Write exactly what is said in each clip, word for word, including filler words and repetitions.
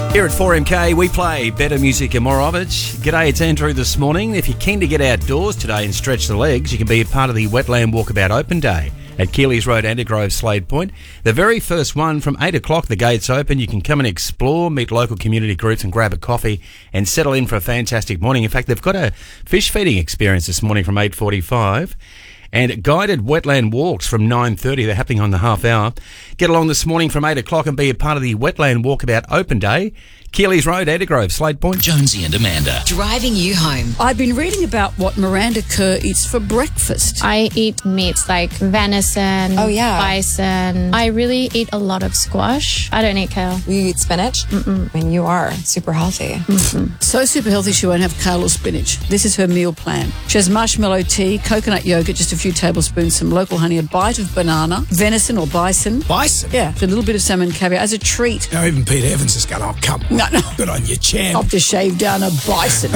Here at four M K, we play better music and more of it. G'day, it's Andrew this morning. If you're keen to get outdoors today and stretch the legs, you can be a part of the Wetland Walkabout Open Day at Keelys Road, Andergrove, Slade Point. The very first one from eight o'clock, the gates open. You can come and explore, meet local community groups and grab a coffee and settle in for a fantastic morning. In fact, they've got a fish feeding experience this morning from eight forty-five. And guided wetland walks from nine thirty. They're happening on the half hour. Get along this morning from eight o'clock and be a part of the Wetland Walkabout Open Day. Keelys Road, Andergrove, Slade Point. Jonesy and Amanda. Driving you home. I've been reading about what Miranda Kerr eats for breakfast. I eat meats like venison, Oh, yeah. bison. I really eat a lot of squash. I don't eat kale. You eat spinach? Mm-mm. I mean, you are super healthy. Mm-hmm. So super healthy she won't have kale or spinach. This is her meal plan. She has marshmallow tea, coconut yogurt, just a few tablespoons, some local honey, a bite of banana, venison or bison. Bison? Yeah, a little bit of salmon caviar as a treat. Now, even Pete Evans is going, oh, come on. No, no. Good on your champ. I'll just shave down a bison.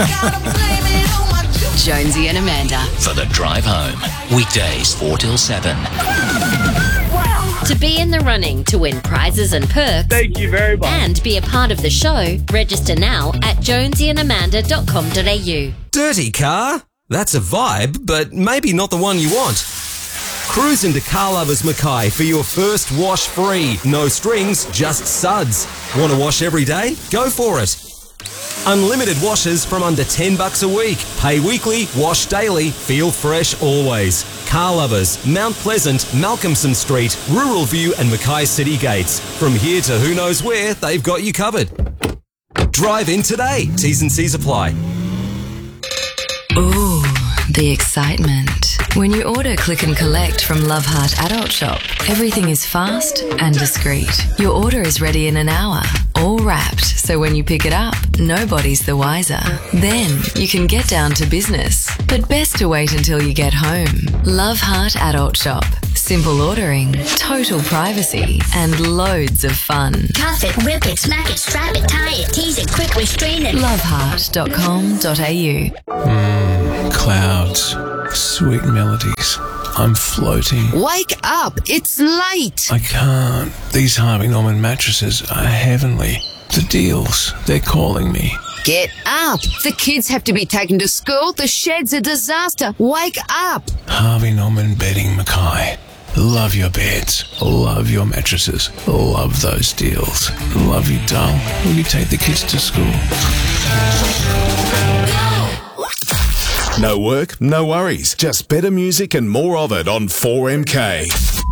Jonesy and Amanda. For the drive home. Weekdays four till seven. To be in the running to win prizes and perks. Thank you very much. And be a part of the show, register now at jonesy and amanda dot com dot a u. Dirty car? That's a vibe, but maybe not the one you want. Cruise into Car Lovers Mackay for your first wash free. No strings, just suds. Want to wash every day? Go for it. Unlimited washes from under ten bucks a week. Pay weekly, wash daily, feel fresh always. Car Lovers, Mount Pleasant, Malcolmson Street, Rural View and Mackay City Gates. From here to who knows where, they've got you covered. Drive in today. T's and C's apply. Ooh, the excitement. When you order Click and Collect from Love Heart Adult Shop, everything is fast and discreet. Your order is ready in an hour, all wrapped, so when you pick it up, nobody's the wiser. Then you can get down to business, but best to wait until you get home. Love Heart Adult Shop. Simple ordering, total privacy, and loads of fun. Cuff it, whip it, smack it, strap it, tie it, tease it, quick restrain it. love heart dot com dot a u. Mmm, clouds, sweet melodies. I'm floating. Wake up, it's late. I can't. These Harvey Norman mattresses are heavenly. The deals, they're calling me. Get up. The kids have to be taken to school. The shed's a disaster. Wake up. Harvey Norman Bedding Mackay. Love your beds. Love your mattresses. Love those deals. Love you, doll. Will you take the kids to school? No work, no worries. Just better music and more of it on four M K.